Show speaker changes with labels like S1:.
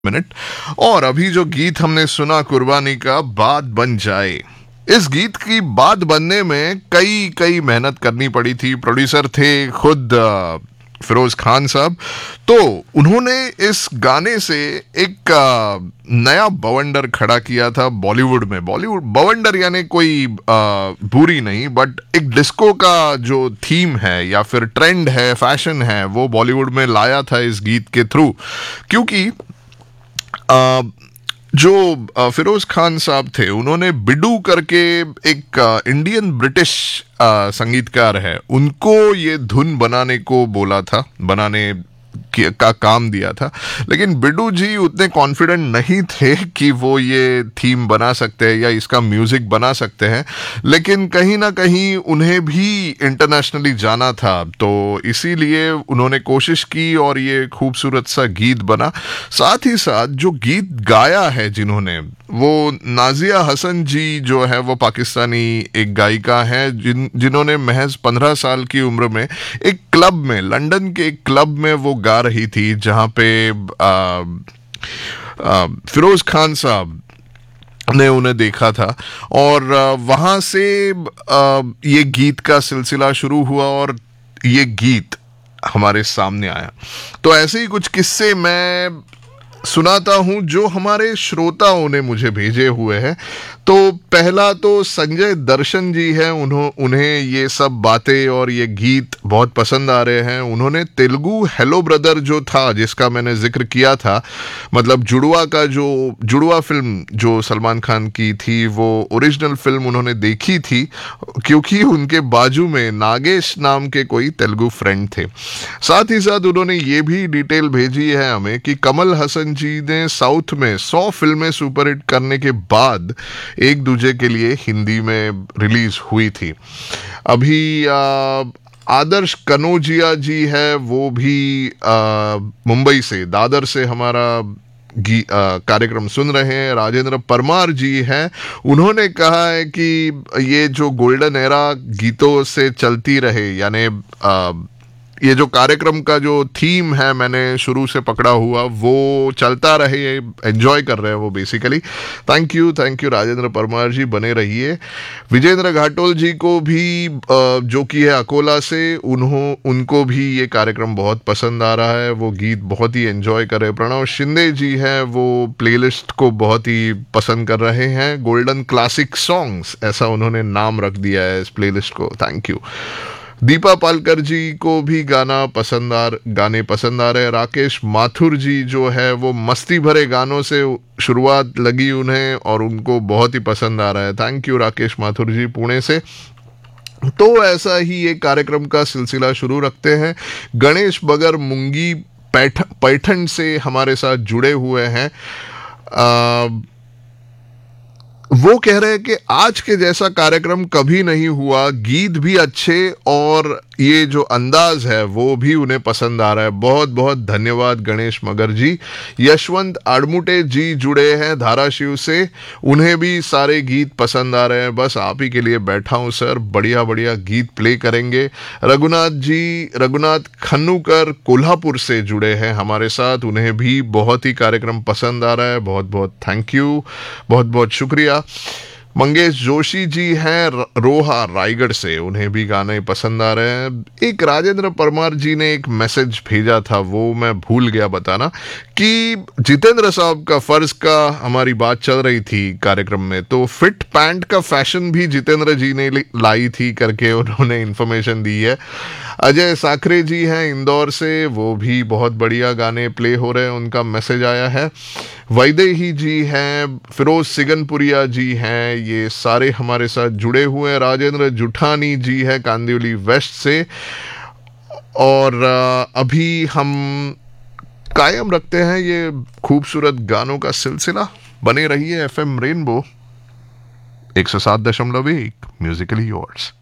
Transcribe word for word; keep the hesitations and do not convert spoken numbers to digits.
S1: Minute. और अभी जो गीत हमने सुना कुर्बानी का बात बन जाए, इस गीत की बात बनने में कई कई मेहनत करनी पड़ी थी। प्रोड्यूसर थे खुद अ, फिरोज खान साहब। तो उन्होंने इस गाने से एक अ, नया बवंडर खड़ा किया था बॉलीवुड में। बॉलीवुड बवंडर यानी कोई अ, बुरी नहीं, बट एक डिस्को का जो थीम है या फिर ट्रेंड है, फैशन है, वो बॉलीवुड में लाया था इस गीत के थ्रू। क्योंकि अ, जो अ, फिरोज खान साहब थे, उन्होंने बिडू करके एक अ, इंडियन ब्रिटिश अ, संगीतकार है, उनको ये धुन बनाने को बोला था, बनाने की- का काम दिया था। लेकिन बिडू जी उतने कॉन्फिडेंट नहीं थे कि वो ये थीम बना सकते हैं या इसका म्यूजिक बना सकते हैं। लेकिन कहीं ना कहीं उन्हें भी इंटरनेशनली जाना था, तो इसीलिए उन्होंने कोशिश की और ये खूबसूरत सा गीत बना। साथ ही साथ जो गीत गाया है जिन्होंने, वो नाजिया हसन जी जो है, वो पाकिस्तानी एक गायिका है, जिन जिन्होंने महज पंद्रह साल की उम्र में एक क्लब में, लंदन के एक क्लब में वो गा रही थी, जहां पे आ, आ, फिरोज खान साहब ने उन्हें देखा था। और आ, वहां से आ, ये गीत का सिलसिला शुरू हुआ और ये गीत हमारे सामने आया। तो ऐसे ही कुछ किस्से मैं सुनाता हूं जो हमारे श्रोताओं ने मुझे भेजे हुए हैं। तो पहला तो संजय दर्शन जी हैं, उन्हों उन्हें ये सब बातें और ये गीत बहुत पसंद आ रहे हैं। उन्होंने तेलुगु हेलो ब्रदर जो था, जिसका मैंने जिक्र किया था, मतलब जुड़वा का जो जुड़वा फिल्म जो सलमान खान की थी, वो ओरिजिनल फिल्म उन्होंने देखी थी, क्योंकि उनके बाजू में नागेश नाम के कोई तेलुगु फ्रेंड थे। साथ ही साथ उन्होंने ये भी डिटेल भेजी है हमें कि कमल हसन जी ने साउथ में सौ फिल्में सुपरहिट करने के बाद एक दूजे के लिए हिंदी में रिलीज हुई थी। अभी आ, आदर्श कनोजिया जी है, वो भी आ, मुंबई से, दादर से हमारा गी- आ, कार्यक्रम सुन रहे हैं। राजेंद्र परमार जी हैं, उन्होंने कहा है कि ये जो गोल्डन एरा गीतों से चलती रहे, यानी आ, ये जो कार्यक्रम का जो थीम है मैंने शुरू से पकड़ा हुआ, वो चलता रहे, एंजॉय कर रहे हैं वो basically. Thank you thank you Rajendra Parmar जी, बने रहिए। विजेंद्र घाटोल जी को भी अ, जो कि है अकोला से, उन्हों उनको भी ये कार्यक्रम बहुत पसंद आ रहा है, वो गीत बहुत ही एंजॉय कर रहे हैं। प्रणव शिंदे जी हैं, वो प्लेलिस्ट को बहुत ही पसंद कर रहे हैं। गोल्डन क्लासिक सॉन्ग्स, ऐसा उन्होंने नाम रख दिया है इस प्लेलिस्ट को, थैंक यू। दीपा पालकर जी को भी गाना पसंद आ गाने पसंद आ रहे हैं। राकेश माथुर जी जो है, वो मस्ती भरे गानों से शुरुआत लगी उन्हें और उनको बहुत ही पसंद आ रहा है। थैंक यू राकेश माथुर जी, पुणे से। तो ऐसा ही एक कार्यक्रम का सिलसिला शुरू रखते हैं। गणेश बगर मुंगी पैठ पैठन से हमारे साथ जुड़े हुए हैं। आ, वो कह रहे हैं कि आज के जैसा कार्यक्रम कभी नहीं हुआ, गीत भी अच्छे और ये जो अंदाज है वो भी उन्हें पसंद आ रहा है। बहुत बहुत धन्यवाद गणेश मगर जी। यशवंत आड़मुटे जी जुड़े हैं धाराशिव से, उन्हें भी सारे गीत पसंद आ रहे हैं। बस आप ही के लिए बैठा हूं सर, बढ़िया बढ़िया गीत प्ले करेंगे। रघुनाथ जी, रघुनाथ खन्नूकर कोल्हापुर से जुड़े हैं हमारे साथ, उन्हें भी बहुत ही कार्यक्रम पसंद आ रहा है। बहुत बहुत थैंक यू, बहुत बहुत शुक्रिया। मंगेश जोशी जी हैं रोहा रायगढ़ से, उन्हें भी गाने पसंद आ रहे हैं। एक राजेंद्र परमार जी ने एक मैसेज भेजा था, वो मैं भूल गया बताना, कि जितेंद्र साहब का फर्ज का हमारी बात चल रही थी कार्यक्रम में, तो फिट पैंट का फैशन भी जितेंद्र जी ने लाई थी करके उन्होंने इंफॉर्मेशन दी है। अजय साखरे जी हैं इंदौर से, वो भी बहुत बढ़िया गाने प्ले हो रहे हैं, उनका मैसेज आया है। वैदेही जी हैं, फिरोज सिगनपुरिया जी हैं, ये सारे हमारे साथ जुड़े हुए हैं। राजेंद्र जुठानी जी है कांदिवली वेस्ट से। और अभी हम कायम रखते हैं ये खूबसूरत गानों का सिलसिला। बने रहिए एफएम रेनबो एक सौ सात दशमलव एक, म्यूजिकली योर्स।